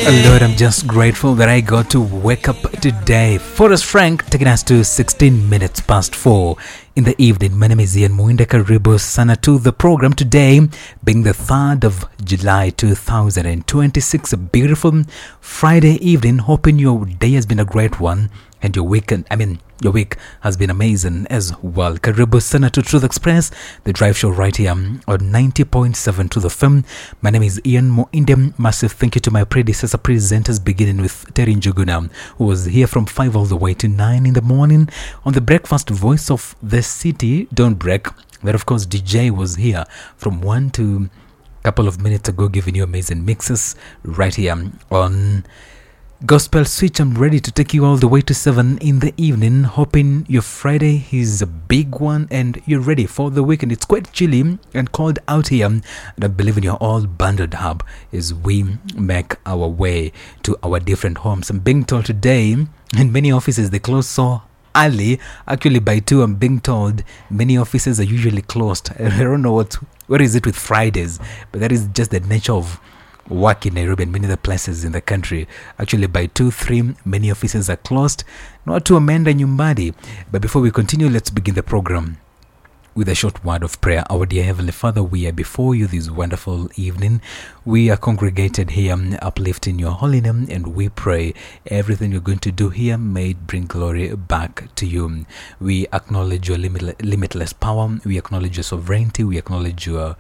Lord, I'm just grateful that I got to wake up today. Forrest Frank taking us to 16 minutes past 4 in the evening. My name is Ian Muinde. Karibu sana to the program today, being the 3rd of July 2026. A beautiful Friday evening. Hoping your day has been a great one and your weekend, your week has been amazing as well. Karibu sana to Truth Express, the drive show right here on 90.7 to the film. My name is Ian Muinde. Massive thank you to my predecessor presenters, beginning with Terry Njuguna, who was here from 5 all the way to 9 in the morning on the breakfast voice of the city. Don't break. Then of course DJ was here from 1 to a couple of minutes ago, giving you amazing mixes right here on Gospel Switch. I'm ready to take you all the way to 7 in the evening, hoping your Friday is a big one and you're ready for the weekend. It's quite chilly and cold out here, and I believe you're all bundled up as we make our way to our different homes. I'm being told today in many offices they close so early. Actually by 2 I'm being told many offices are usually closed. I don't know what is it with Fridays, but that is just the nature of work in Nairobi and many other places in the country. Actually by 2, 3 many offices are closed. Not to amenda nyumbani. But before we continue, let's begin the program with a short word of prayer. Our dear Heavenly Father, we are before you this wonderful evening. We are congregated here, uplifting your holy name, and we pray everything you're going to do here may it bring glory back to you. We acknowledge your limitless power. We acknowledge your sovereignty. We acknowledge your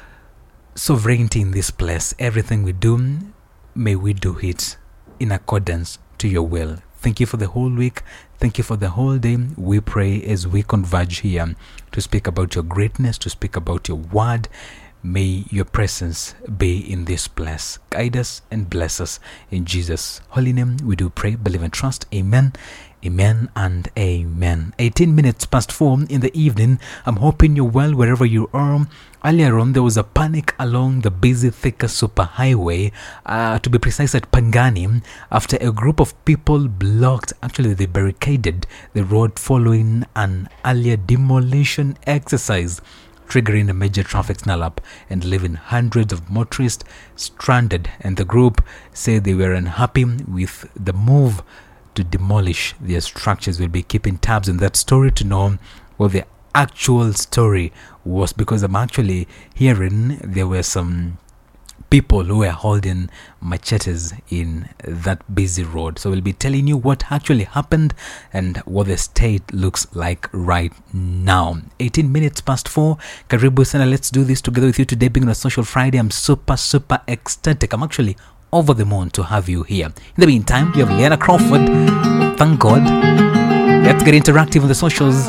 sovereignty in this place. Everything we do, may we do it in accordance to your will. Thank you for the whole week. Thank you for the whole day. We pray as we converge here to speak about your greatness, to speak about your word. May your presence be in this place. Guide us and bless us. In Jesus' holy name we do pray, believe and trust. Amen. Amen and amen. 18 minutes past 4 in the evening. I'm hoping you're well wherever you are. Earlier on, there was a panic along the busy Thika superhighway, to be precise at Pangani, after a group of people they barricaded the road following an earlier demolition exercise, triggering a major traffic snarl-up and leaving hundreds of motorists stranded. And the group said they were unhappy with the move to demolish their structures. We'll be keeping tabs on that story to know what the actual story was, because I'm actually hearing there were some people who were holding machetes in that busy road. So we'll be telling you what actually happened and what the state looks like right now. 18 minutes past 4. Karibu sana. Let's do this together with you today, being on a social Friday. I'm super ecstatic. I'm actually over the moon to have you here. In the meantime, we have Leanna Crawford. Thank God. Let's get interactive on the socials.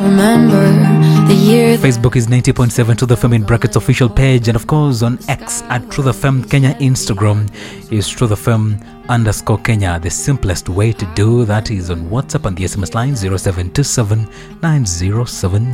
Facebook is 90.7 to the FM in brackets official page, and of course on X at Truth FM Kenya. Instagram is Truth FM _Kenya. The simplest way to do that is on WhatsApp on the SMS line 0727 907